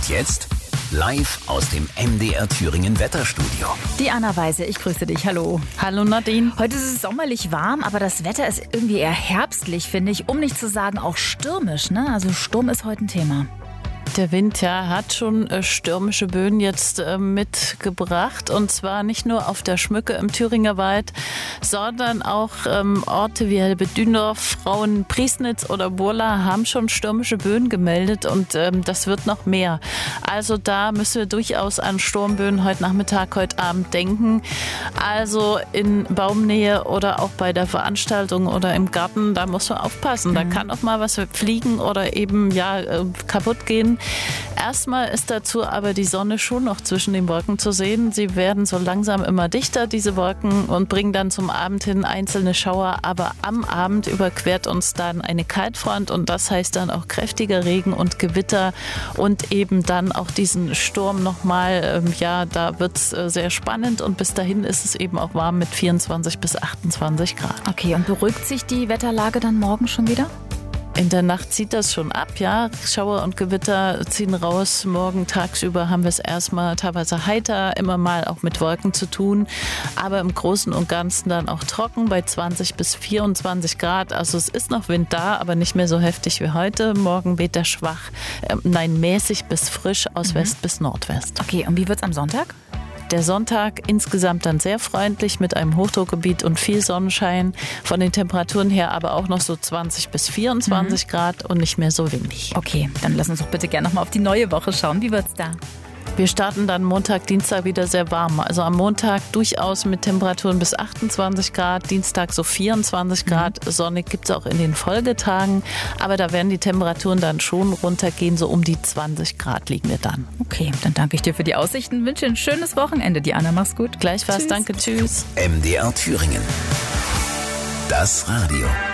Und jetzt live aus dem MDR Thüringen Wetterstudio. Die Anna Weise, ich grüße dich. Hallo. Hallo Nadine. Heute ist es sommerlich warm, aber das Wetter ist irgendwie eher herbstlich, finde ich. Um nicht zu sagen auch stürmisch, ne? Also Sturm ist heute ein Thema. Der Wind hat schon stürmische Böen jetzt mitgebracht, und zwar nicht nur auf der Schmücke im Thüringer Wald, sondern auch Orte wie Helbedündorf, Frauen, Priesnitz oder Burla haben schon stürmische Böen gemeldet, und das wird noch mehr. Also da müssen wir durchaus an Sturmböen heute Nachmittag, heute Abend denken. Also in Baumnähe oder auch bei der Veranstaltung oder im Garten, da muss man aufpassen. Da kann auch mal was fliegen oder eben kaputt gehen. Erstmal ist dazu aber die Sonne schon noch zwischen den Wolken zu sehen. Sie werden so langsam immer dichter, diese Wolken, und bringen dann zum Abend hin einzelne Schauer. Aber am Abend überquert uns dann eine Kaltfront, und das heißt dann auch kräftiger Regen und Gewitter und eben dann auch diesen Sturm nochmal. Da wird es sehr spannend, und bis dahin ist es eben auch warm mit 24 bis 28 Grad. Okay, und beruhigt sich die Wetterlage dann morgen schon wieder? In der Nacht zieht das schon ab, ja. Schauer und Gewitter ziehen raus. Morgen tagsüber haben wir es erstmal teilweise heiter, immer mal auch mit Wolken zu tun. Aber im Großen und Ganzen dann auch trocken bei 20 bis 24 Grad. Also es ist noch Wind da, aber nicht mehr so heftig wie heute. Morgen weht er schwach, mäßig bis frisch aus West bis Nordwest. Okay, und wie wird's am Sonntag? Der Sonntag insgesamt dann sehr freundlich mit einem Hochdruckgebiet und viel Sonnenschein. Von den Temperaturen her aber auch noch so 20 bis 24 Grad und nicht mehr so windig. Okay, dann lass uns doch bitte gerne nochmal auf die neue Woche schauen. Wie wird's da? Wir starten dann Montag, Dienstag wieder sehr warm. Also am Montag durchaus mit Temperaturen bis 28 Grad, Dienstag so 24 Grad. Sonnig gibt es auch in den Folgetagen, aber da werden die Temperaturen dann schon runtergehen, so um die 20 Grad liegen wir dann. Okay, dann danke ich dir für die Aussichten, wünsche ein schönes Wochenende. Diana, mach's gut. Gleichfalls, danke, tschüss. MDR Thüringen. Das Radio.